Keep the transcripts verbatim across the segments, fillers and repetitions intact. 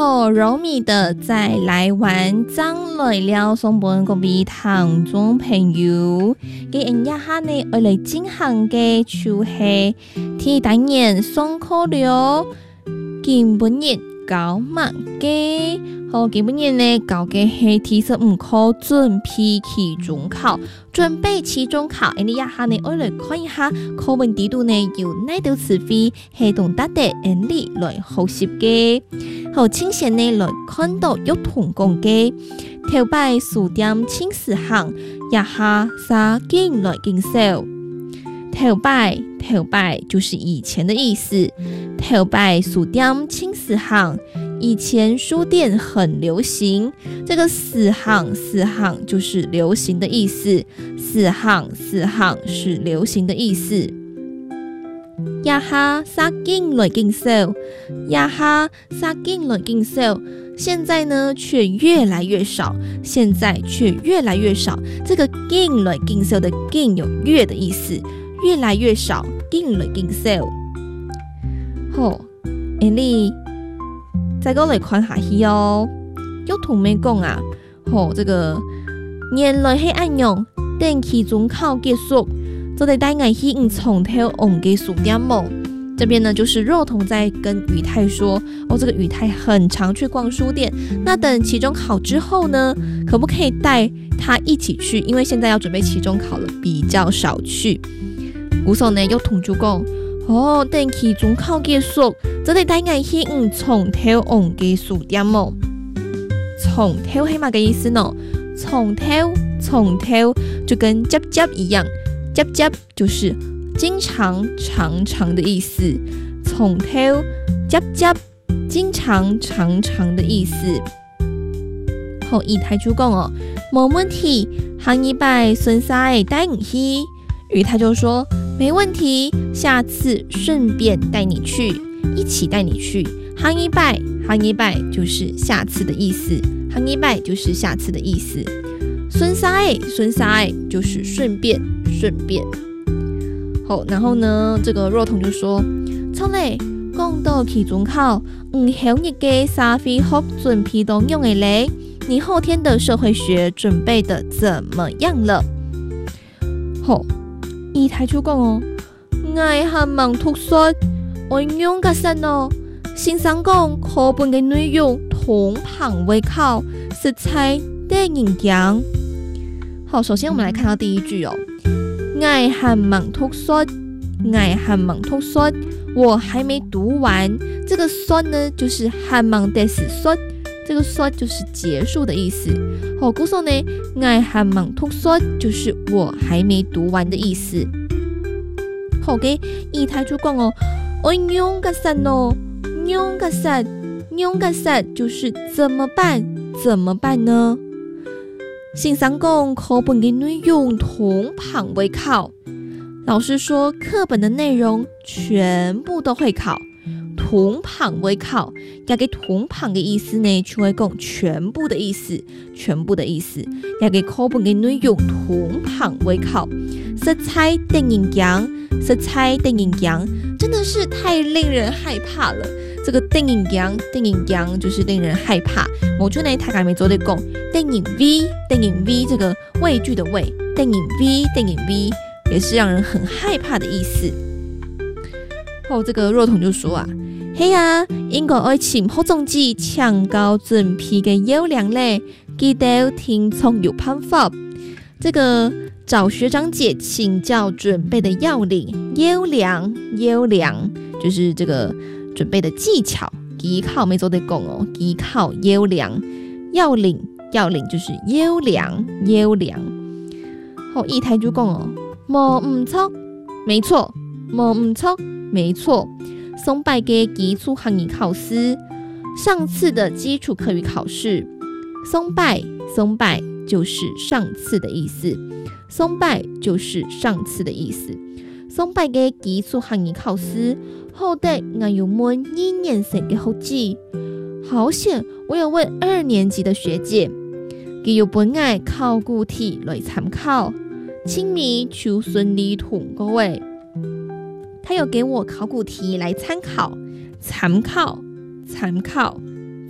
好，柔米的再来玩，张来了送本各位聽眾朋友，嘅人一下呢，我嚟進行嘅就是第單元上課了，今本日教乜嘅？好，今本日呢教嘅係第十五課準備期中考，準備期中考，你一下呢，我嚟看一下課文地度呢有哪道詞彙係同大家你來學習嘅。好，請先呢來看到有同講嘅，頭擺數點請時行，一下沙經來經手。頭擺頭擺就是以前的意思，頭擺數點請時行。以前書店很流行，这个四行四行就是流行的意思，四行四行是流行的意思。呀哈沙经来经手，呀哈沙经来经手，现在呢却越来越少，现在却越来越少。这个经来经手的经有越的意思，越来越少，经来经手。好，你。再过来看下去哦，有同没讲啊？吼，这个原來係安樣，等期中考結束，就得帶我去從頭往嘅書店摸。這邊呢，就是若彤在跟宇泰說，哦，這個宇泰很常去逛書店，那等期中考之後呢，可不可以帶他一起去？因為現在要準備期中考了，比較少去。古時候呢，有同就講。哦，等期中考結束，就得帶我去唔從頭往嘅書店摸。從頭係乜嘅意思呢？從頭從頭就跟接接一樣，接接就是經常常常的意思。從頭接接經常常常的意思。好，以台主講哦，冇問題，下一拜順勢帶你去。於他就說。沒問題，下次順便帶你去，一起帶你去。行一拜，行一拜就是下次的意思，行一拜就是下次的意思。順勢，順勢就是順便，順便。好，然後呢，這個若彤就說：錯嘞，講到期中考，唔曉你嘅社會學準備當用嘅咧，你後天的社會學準備的怎麼樣了？好。伊提出講哦，我係忙讀書，我用個身哦。先生講課本嘅內容通盤會考，實在得人講。好，首先我們來看到第一句哦，我係忙讀書，我係忙讀書，我還沒讀完。這個書呢，就是還忙得是書，這個書就是結束的意思。好，故說呢，我係忙讀書，就是我還沒讀完的意思。好嘅，二太主講哦，我用個實哦，用個實，用個實就是怎麼辦？怎麼辦呢？先生講課本嘅內容通盤會考，老師說課本的內容全部都會考。通盤會考，一個通盤嘅意思呢，就會講全部的意思，全部的意思。一個課本嘅內容通盤會考，實在得人驚，實在得人驚，真的是太令人害怕了。這個得人驚，得人驚就是令人害怕。某處呢，他還沒做得講，得人畏，得人畏，這個畏懼的畏，得人畏，得人畏，也是讓人很害怕的意思。後這個若彤就說啊。係啊，應該愛請學總子搶高準備嘅優良咧，記得聽從有辦法。這個找學長姐請教準備的要領，優良優良就是這個準備的技巧，技巧沒做得講哦，技巧優良，要領要領就是優良優良。好，一台就講哦，冇唔錯，沒錯，冇唔錯，沒錯。松柏嘅基礎學語考試，上次的基礎課語考試，松柏松柏就是上次的意思，松柏就是上次的意思。松柏嘅基礎學語考試，後得我要問一年生嘅學姐，好險我要問二年級的學姐，佢要本我考古題來參考，請你就順利通過誒。他有給我考古題來參考，參考，參考，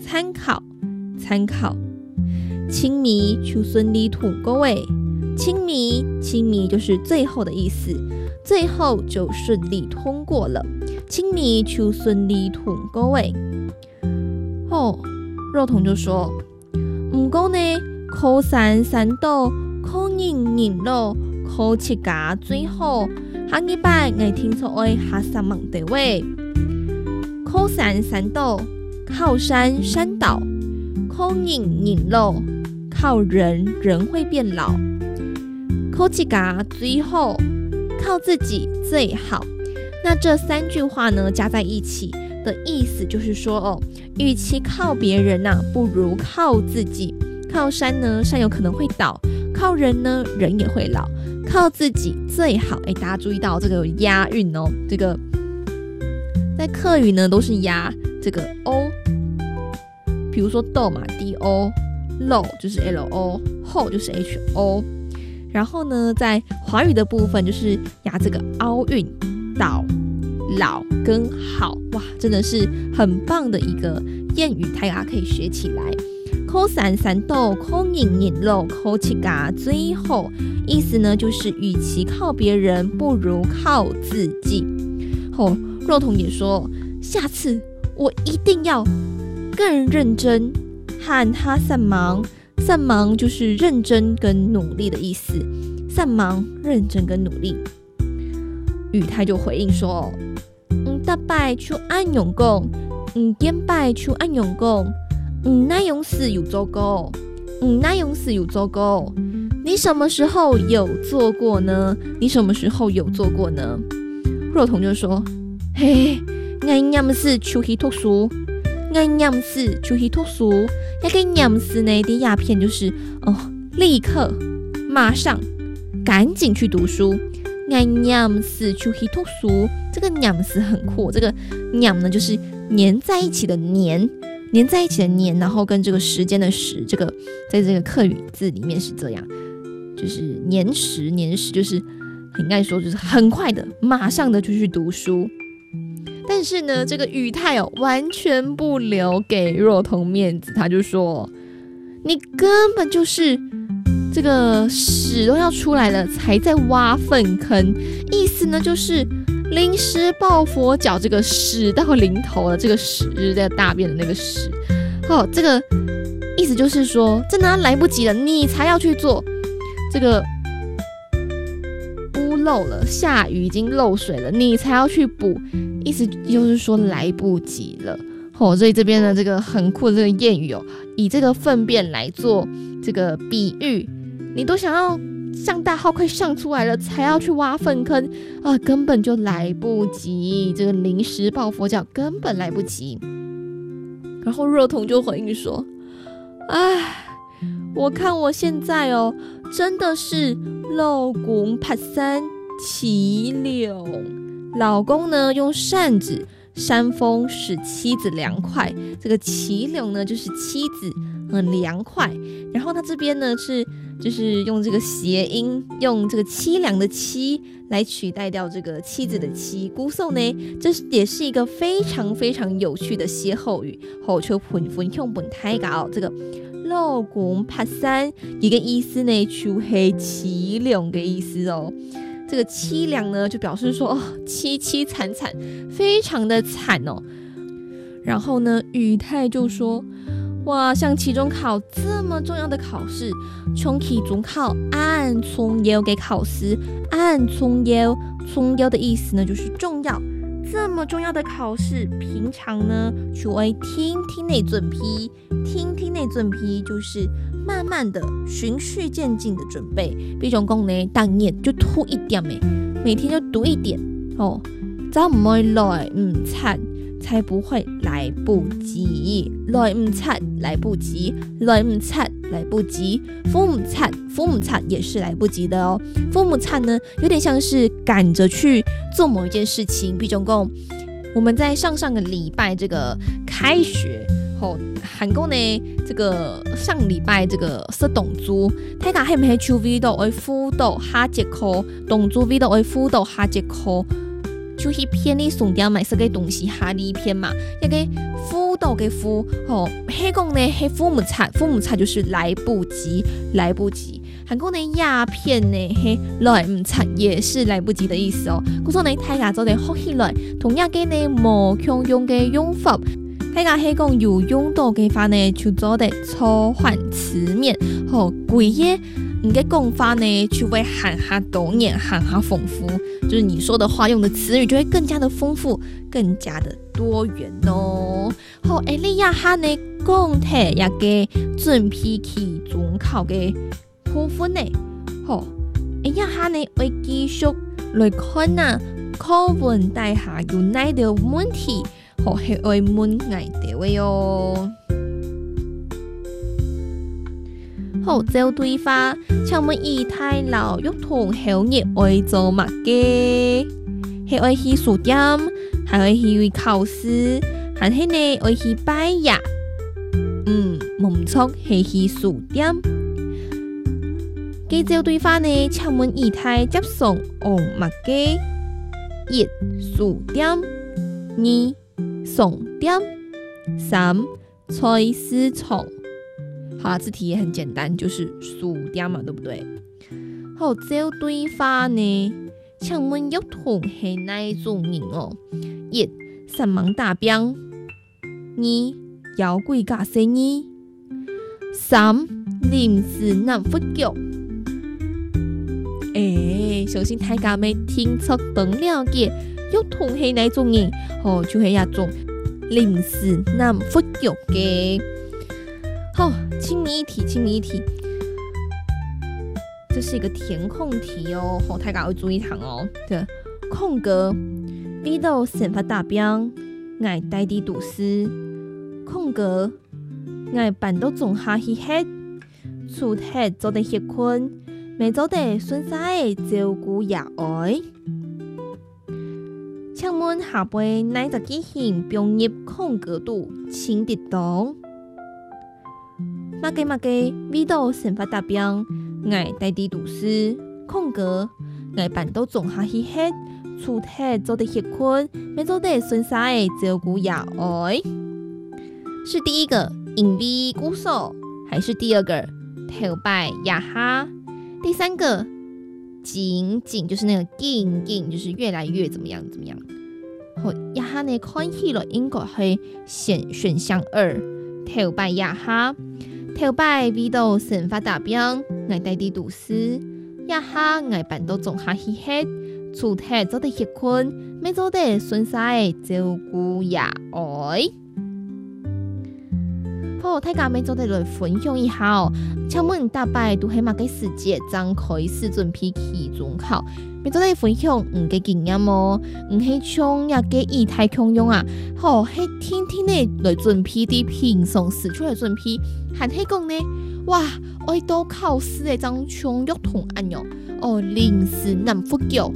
参考参考。清明就顺利通过诶，清明清明就是最后的意思，最后就顺利通过了。清明就顺利通过诶。哦，肉童就说，不过呢，考山山倒，考人人路，考七家最好。下一拜我聽出愛下三問的喂，考山山倒，靠山山倒，考人人老，靠人人會變老，考自家最好，靠自己最好。那這三句話呢，加在一起的意思就是說哦，與其靠別人啊，不如靠自己。靠山呢，山有可能會倒；靠人呢，人也會老。靠自己最好。哎，大家注意到这个有押韵哦，这个在客语呢都是押这个 o， 比如说豆嘛 d o， 漏就是 l o， 后就是 h o， 然后呢在华语的部分就是押这个凹韵，倒、老跟好，哇，真的是很棒的一个谚语，大家可以学起来。考山山倒，考人人老，考七家最好。意思呢，就是与其靠别人，不如靠自己。哦，肉童也说，下次我一定要更认真和他上忙。上忙就是认真跟努力的意思。上忙，认真跟努力。宇泰就回应说，嗯，大拜就按用功，嗯，点拜就按用功。嗯，那勇士有做过，嗯，那勇士有做过。你什么时候有做过呢？你什么时候有做过呢？若彤就说：“嘿，我念是出去读书，我念是出去读书。那个念是呢的鸦片就是哦，立刻、马上、赶紧去读书。我念是出去读书，这个念是很酷。这个念呢，就是粘在一起的粘。”粘在一起的粘，然后跟这个时间的时，这个在这个客语字里面是这样，就是粘时粘时，就是应该说就是很快的，马上的就去读书。但是呢，这个宇泰哦，完全不留给若彤面子，他就说：“你根本就是这个屎都要出来了，才在挖粪坑。”意思呢，就是临时抱佛脚，这个屎到临头了，这个屎就是在大便的那个屎。好，这个意思就是说，真的来不及了，你才要去做。这个屋漏了，下雨已经漏水了，你才要去补，意思就是说来不及了。哦，所以这边的这个很酷的这个谚语哦，以这个粪便来做这个比喻，你都想要上大号快上出来了，才要去挖粪坑啊，根本就来不及。这个临时抱佛脚，根本来不及。然后若彤就回应说：“哎，我看我现在哦，真的是老公爬山骑柳。老公呢，用扇子扇风，使妻子凉快。这个骑柳呢，就是妻子很凉快。然后他这边呢是。”就是用这个谐音，用这个凄凉的凄来取代掉这个妻子的妻。姑送呢，这也是一个非常非常有趣的歇后语。好，就分分享本大家这个老公爬山，一个意思呢，就是凄凉的意思哦。这个凄凉呢，就表示说哦，凄凄惨惨，非常的惨哦。然后呢，宇泰就说。哇，像期中考这么重要的考试，从期中考按重要嘅考试，按重要，重要的意思呢就是重要。这么重要的考试，平常呢就會聽聽你準備，聽聽你準備就是慢慢的循序漸進的準備。比如講呢，當年就讀一點誒，每天就讀一點哦，就唔會來唔慘。才不會來不及，來唔切來不及，來唔切來不及，父母切父母切也是來不及的哦。父母切呢，有點像是趕着去做某一件事情。比如講，我們在上上個禮拜這個開學，吼、哦，韓國呢，這個上禮拜這個說動作，大家係唔係抽 V 到去輔導下節課？動作 V 到去輔導下節課？ 就去骗你送掉买这个东西下里骗嘛，一个辅导嘅辅，吼，黑讲呢黑父母差，父母差就是来不及，来不及。韩国呢鸦片呢黑來唔差也是來不及的意思哦。故說呢大家做得學起來，同樣嘅呢無強用嘅用法，大家係講有用到嘅話呢，就做得錯換詞面，吼貴嘢唔嘅講法呢，就會含下多年，含下豐富，就是你說的話用的詞語就會更加的豐富，更加的多元哦。好，誒你呀下呢講題一個準備期中考嘅部分呢，好，誒呀下呢會繼續來看啊，課文底下有哪啲問題，好係會問挨啲嘅喲。好，做對話，請問以太老育同後日會做乜嘅？係會去書店，係會去考試，還係呢會去拜日？嗯，冇錯，係去書店。記做對話呢，請問以太接送往乜嘅？一書店，二送店，三菜市場。好啦，這題也很簡單，就是書店嘛，對不對？好，做對話呢，請問育同係哪一種人哦？一三忙大兵，二妖怪假生意，三臨時男副腳。誒，相信大家未聽出懂了解育同係哪一種人，哦，就係一種臨時男副腳嘅。好，清理一題，清理一題，這是一個填空題哦，好，大家要注意聽哦。對，空格，呢度成發大兵，挨帶啲讀書，空格，挨辦到仲下去吃，出吃做得歇困，未做得順勢照顧野愛。請問下輩哪隻機型並入空格度清得到？乜嘅乜嘅，呢度成發達兵，挨帶啲讀書，空格，挨辦到仲下去吃，出體做得歇困，未做得順勢照顧野愛。是第一個隱蔽固守，還是第二個頭擺野下？第三個緊緊就是那個緊緊，就是越來越怎麼樣怎麼樣。好，野下呢看起來應該係選選項二，頭擺野下。頭擺味道成發達兵，挨帶啲讀書，一下挨辦到仲下去吃，出體做得歇困，未做得順勢照顧野愛。好，大家未做得來分享一下哦。請問大擺都係乜嘅時節將開始準備期中考？未做得分享唔嘅經驗哦，唔係像一個以太強用啊，好係天天呢來準備啲平常時出來準備，還係講呢，哇，愛到考試嘅張強育同安樣，哦，臨時男副腳，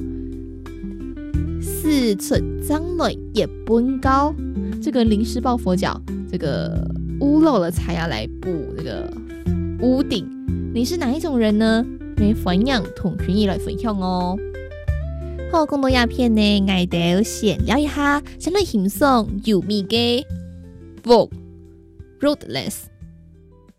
四出將來也本高，這個臨時抱佛腳，這個屋漏了才要來補這個屋頂，你是哪一種人呢？沒分享同權益來分享哦。好，講到鴉片呢，我哋閒聊一下，先來欣賞有味嘅 Vogue Roadless。